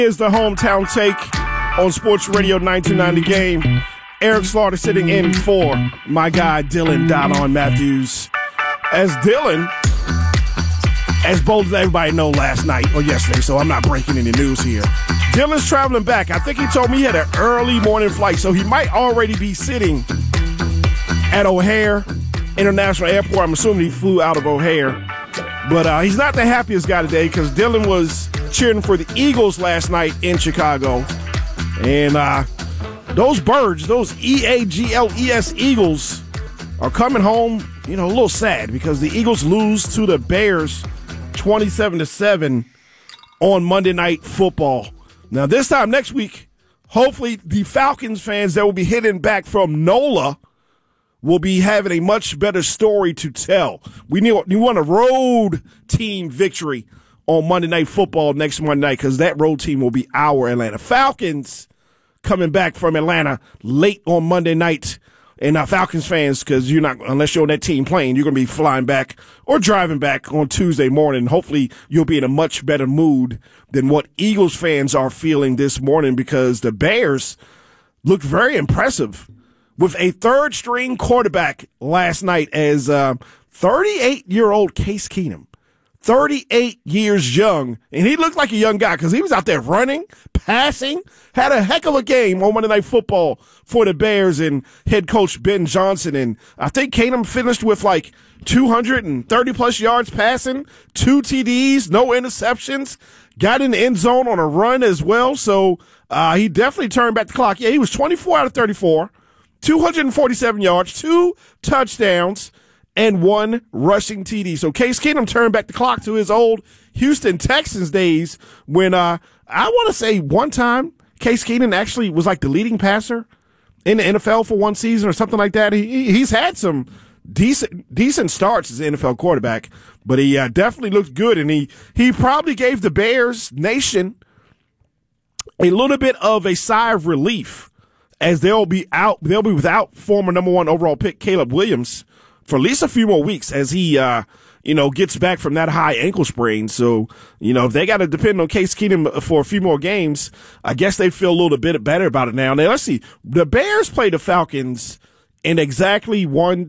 Here's the hometown take on Sports Radio 929 The Game. Eric Slaughter sitting in for my guy Dylan Dallon Matthews. As bold as everybody know last night or yesterday, so I'm not breaking any news here. Dylan's traveling back. I think he told me he had an early morning flight, so he might already be sitting at O'Hare International Airport. I'm assuming he flew out of O'Hare. But he's not the happiest guy today because Dylan was cheering for the Eagles last night in Chicago. And those birds, those Eagles Eagles, are coming home, a little sad because the Eagles lose to the Bears 27-7 on Monday Night Football. Now, this time next week, hopefully the Falcons fans that will be hitting back from NOLA will be having a much better story to tell. We want a road team victory on Monday Night Football next Monday night because that road team will be our Atlanta Falcons coming back from Atlanta late on Monday night. And Falcons fans, because unless you're on that team plane, you're going to be flying back or driving back on Tuesday morning. Hopefully you'll be in a much better mood than what Eagles fans are feeling this morning because the Bears looked very impressive with a third-string quarterback last night as 38-year-old Case Keenum. 38 years young, and he looked like a young guy because he was out there running, passing, had a heck of a game on Monday Night Football for the Bears and head coach Ben Johnson. And I think Keenum finished with like 230-plus yards passing, 2 TDs, no interceptions, got in the end zone on a run as well. So he definitely turned back the clock. Yeah, he was 24 out of 34, 247 yards, 2 touchdowns, and 1 rushing TD. So Case Keenum turned back the clock to his old Houston Texans days when I want to say one time Case Keenum actually was like the leading passer in the NFL for one season or something like that. He's had some decent starts as an NFL quarterback, but he definitely looked good, and he probably gave the Bears Nation a little bit of a sigh of relief as they'll be without former number 1 overall pick Caleb Williams for at least a few more weeks as he, gets back from that high ankle sprain. So, if they got to depend on Case Keenum for a few more games, I guess they feel a little bit better about it now. Now, let's see. The Bears play the Falcons in exactly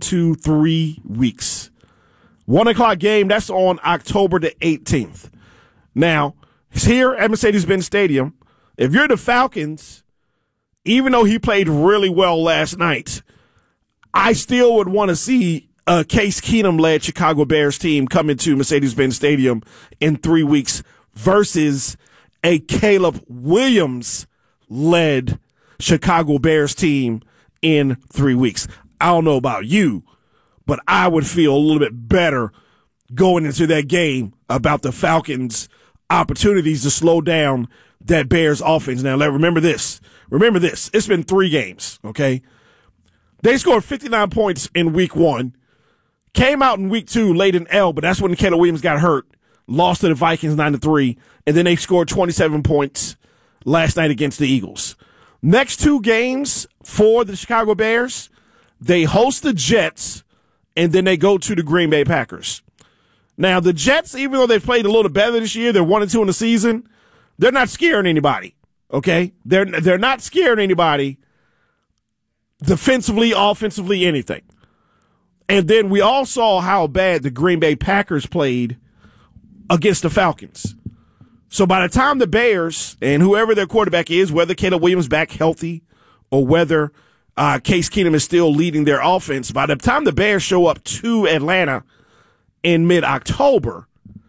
3 weeks. 1 o'clock game, that's on October the 18th. Now, it's here at Mercedes-Benz Stadium. If you're the Falcons, even though he played really well last night, I still would want to see a Case Keenum-led Chicago Bears team come into Mercedes-Benz Stadium in 3 weeks versus a Caleb Williams-led Chicago Bears team in 3 weeks. I don't know about you, but I would feel a little bit better going into that game about the Falcons' opportunities to slow down that Bears offense. Now, remember this. It's been 3 games, okay? They scored 59 points in week 1, came out in week 2 late in L, but that's when Caleb Williams got hurt, lost to the Vikings 9-3, and then they scored 27 points last night against the Eagles. Next 2 games for the Chicago Bears, they host the Jets, and then they go to the Green Bay Packers. Now, the Jets, even though they've played a little better this year, they're 1-2 in the season, they're not scaring anybody, okay? They're not scaring anybody defensively, offensively, anything. And then we all saw how bad the Green Bay Packers played against the Falcons. So by the time the Bears and whoever their quarterback is, whether Caleb Williams back healthy or whether Case Keenum is still leading their offense, by the time the Bears show up to Atlanta in mid-October,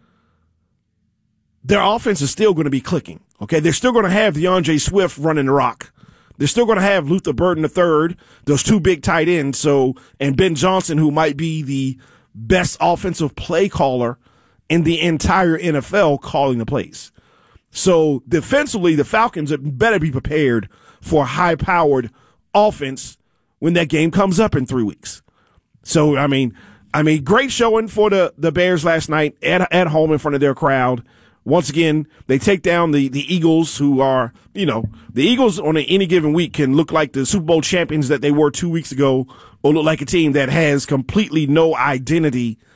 their offense is still going to be clicking. Okay, they're still going to have DeAndre Swift running the rock. They're still going to have Luther Burden III, those 2 big tight ends, and Ben Johnson, who might be the best offensive play caller in the entire NFL, calling the plays. So defensively, the Falcons better be prepared for a high-powered offense when that game comes up in 3 weeks. So, I mean, great showing for the Bears last night at home in front of their crowd. Once again, they take down the Eagles, who are, the Eagles on any given week can look like the Super Bowl champions that they were 2 weeks ago, or look like a team that has completely no identity